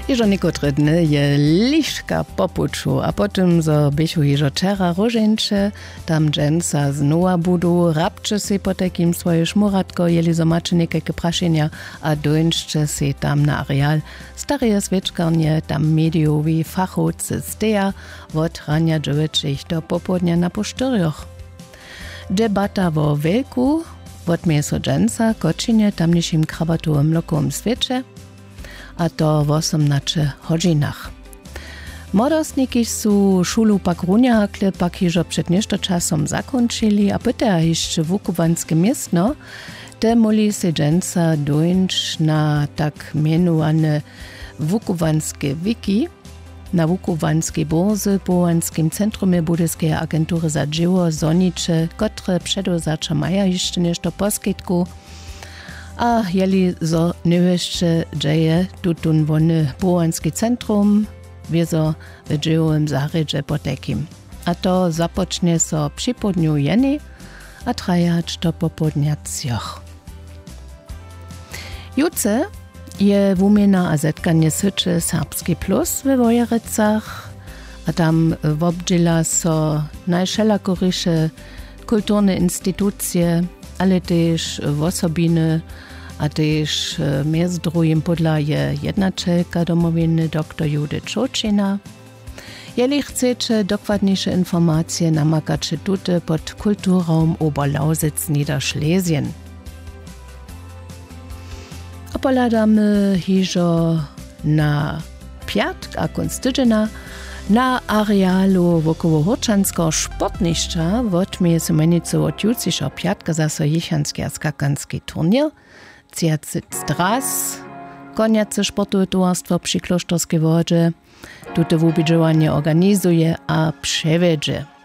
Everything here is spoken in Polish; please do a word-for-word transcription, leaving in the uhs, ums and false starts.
Jeżo niekotre dny je liszka popuczu, a potem zo bychu jeżo czera rożeńcze, tam dżęca znowa budu, rabcze se po takim swoje szmuratko, jeli zomaczy niekajke praszenia, a dończcze se tam na areal stareje sweczkarnie, tam mediowi fachowcy steja, wot rania dziewiczych do popodnia na posztorioch. Debata wo wielku, wot mieso dżęca, koczynie tamniejszym krabatowym lokom swiecze, a to w osemnaście hodzinach. Młodostniki su szulu pak runjahakle, pak jeżo przed nieszto czasom zakończyli, a pyta jeszcze wukuwanskie miestno, te moli se dżęca dończ na tak mianowane wukuwanskie wiki, na wukuwanskiej borzy, połanskim centrumie budyskiej agentury za dzieło Zonicze, kotre przedozacza maja jeszcze nieszto poskitku, a jeli zo nyvešće džeje tutun vony połanski centrum, wiezo w dżełowym zaredźe potekim. A to zapocznie so przy podniu jeny, a trajać do popodniacjoch. Jutce je wumiena a zetkanie syczy Serbski Plus we Wojerecach, a tam wobdźela so najszelakorysze kulturne instytucje, ale też wosobiny, a też między drugim podla je jednaczelka domowiny dr Judith Czočina. Jeli chcecie dokładniejsze informacje, namakacie tutaj pod kulturą Oberlausitz Niederschlesien. Opoladamy hižo na piatk a konc tydziena na arealu wokoło Horczanskiego sportniszcza wotmieje se menicu od jutrzejszego piatka zase jechanski a skakanski turnier. Ciacy stras, koniace sportowe towarstwo przy Klosztorskiej Wodzie, tute wubidżowanie organizuje a przewiedzie.